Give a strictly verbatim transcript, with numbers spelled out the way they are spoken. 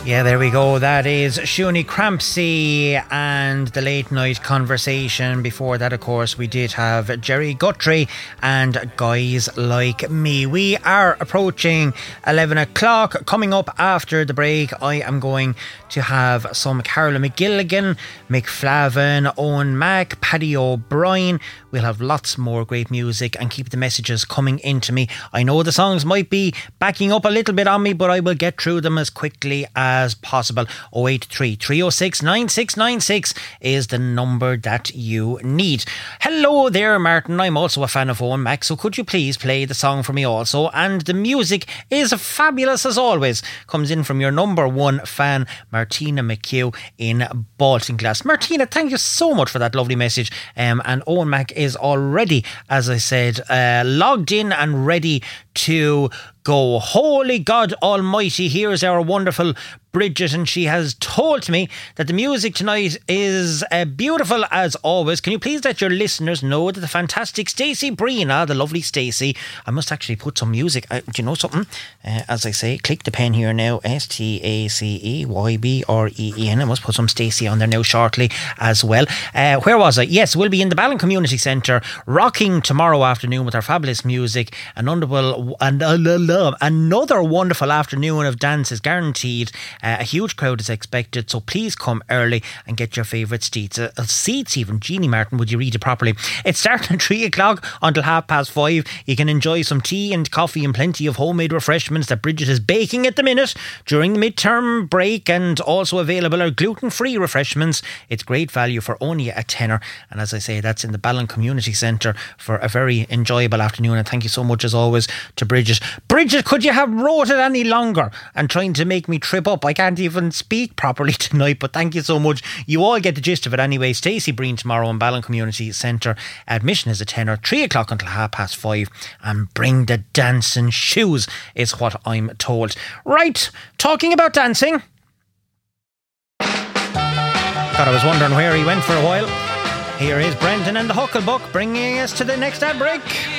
Yeah, there we go. That is Shuni Crampsey and the Late Night Conversation. Before that, of course, we did have Jerry Guthrie and Guys Like Me. We are approaching eleven o'clock. Coming up after the break, I am going to have some Carla McGilligan, Mick Flavin, Owen Mack, Paddy O'Brien. We'll have lots more great music and keep the messages coming into me. I know the songs might be backing up a little bit on me, but I will get through them as quickly as possible. oh eight three, three oh six, nine six nine six is the number that you need. Hello there, Martin. I'm also a fan of Owen Mack, so could you please play the song for me also? And the music is fabulous as always. Comes in from your number one fan, Martina McHugh in Baltinglass. Martina, thank you so much for that lovely message. Um, and Owen Mack is already, as I said, uh, logged in and ready to go. Holy God Almighty, here's our wonderful Bridget, and she has told me that the music tonight is uh, beautiful as always. Can you please let your listeners know that the fantastic Stacey Brina, the lovely Stacey, I must actually put some music, uh, do you know something? Uh, as I say, click the pen here now, S T A C E Y B R E E N. I must put some Stacey on there now shortly as well. Uh, where was I? Yes, we'll be in the Ballon Community Centre, rocking tomorrow afternoon with our fabulous music. An wonderful, and uh, another wonderful afternoon of dance is guaranteed. Uh, a huge crowd is expected, so please come early and get your favourite seats. Uh, seats even. Jeannie Martin, would you read it properly? It's starting at three o'clock until half past five. You can enjoy some tea and coffee and plenty of homemade refreshments that Bridget is baking at the minute during the midterm break, and also available are gluten-free refreshments. It's great value for only a tenner, and as I say, that's in the Ballon Community Centre for a very enjoyable afternoon. And thank you so much as always to Bridget. Bridget, could you have wrote it any longer and trying to make me trip up? I can't even speak properly tonight, but thank you so much. You all get the gist of it anyway. Stacey Breen tomorrow in Ballon Community Centre. Admission is a tenner, three o'clock until half past five, and bring the dancing shoes is what I'm told. Right, talking about dancing. God, I was wondering where he went for a while. Here is Brendan and the Hucklebuck bringing us to the next ad break.